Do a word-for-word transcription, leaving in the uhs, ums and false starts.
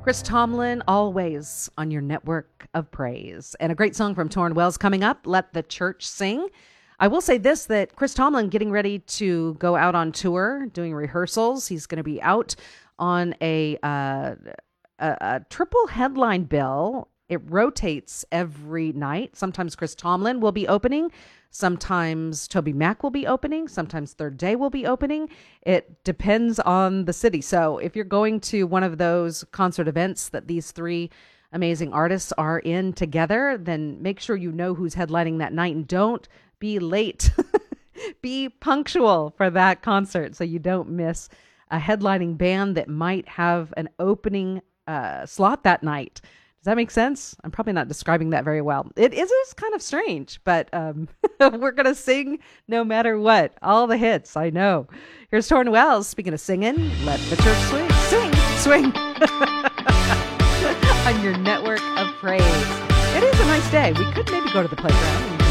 Chris Tomlin, always on your network of praise. And a great song from Tauren Wells coming up, Let the Church Sing. I will say this, that Chris Tomlin getting ready to go out on tour, doing rehearsals. He's going to be out on a, uh, a, a triple headline bill. It rotates every night. Sometimes Chris Tomlin will be opening. Sometimes Toby Mac will be opening. Sometimes Third Day will be opening. It depends on the city. So if you're going to one of those concert events that these three amazing artists are in together, then make sure you know who's headlining that night and don't be late. Be punctual for that concert so you don't miss a headlining band that might have an opening uh, slot that night. Does that make sense? I'm probably not describing that very well. It is it's kind of strange, but um, we're going to sing no matter what. All the hits, I know. Here's Tauren Wells. Speaking of singing, let the church swing. Sing, swing. On your network of praise. It is a nice day. We could maybe go to the playground and